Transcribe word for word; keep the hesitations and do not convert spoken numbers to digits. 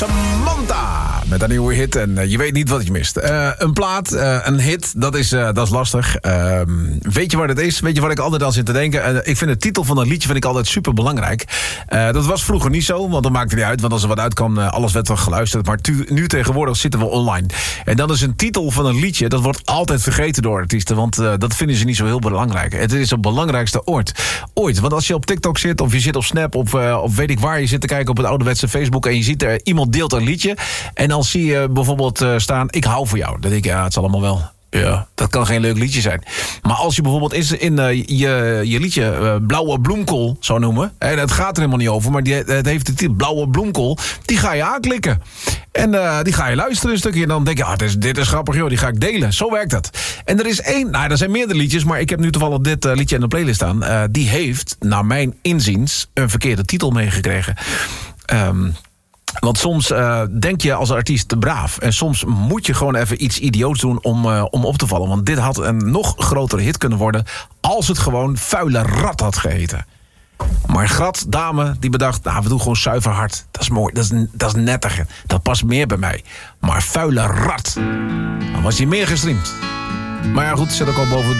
Samantha met een nieuwe hit en uh, je weet niet wat je mist. Uh, een plaat, uh, een hit, dat is, uh, dat is lastig. Uh, weet je waar het is? Weet je waar ik altijd aan zit te denken? Uh, ik vind de titel van een liedje vind ik altijd super belangrijk. Uh, dat was vroeger niet zo, want dat maakte niet uit. Want als er wat uitkwam, uh, alles werd wel geluisterd. Maar tu- nu tegenwoordig zitten we online. En dan is een titel van een liedje, dat wordt altijd vergeten door artiesten. Want uh, dat vinden ze niet zo heel belangrijk. Het is het belangrijkste ooit. Ooit. Want als je op TikTok zit, of je zit op Snap, of, uh, of weet ik waar, je zit te kijken op het ouderwetse Facebook en je ziet er iemand deelt een liedje. En dan zie je bijvoorbeeld uh, staan, ik hou van jou. Dan denk ik, ja, het zal allemaal wel. Ja, dat kan geen leuk liedje zijn. Maar als je bijvoorbeeld in, in uh, je, je liedje uh, Blauwe Bloemkool zou noemen, en het gaat er helemaal niet over, maar die, het heeft de titel Blauwe Bloemkool, die ga je aanklikken. En uh, die ga je luisteren een stukje en dan denk je, ah, dit is, dit is grappig joh, die ga ik delen. Zo werkt dat. En er is één, nou er zijn meerdere liedjes, maar ik heb nu toevallig dit uh, liedje in de playlist staan. Uh, die heeft, naar mijn inziens, een verkeerde titel meegekregen. Um, Want soms uh, denk je als artiest te braaf. En soms moet je gewoon even iets idioots doen om, uh, om op te vallen. Want dit had een nog grotere hit kunnen worden als het gewoon Vuile Rat had geheten. Maar Grat, dame, die bedacht, nou, we doen gewoon Zuiver Hart. Dat is mooi, dat is, dat is nettiger. Dat past meer bij mij. Maar Vuile Rat, dan was hij meer gestreamd. Maar ja goed, zit ook al boven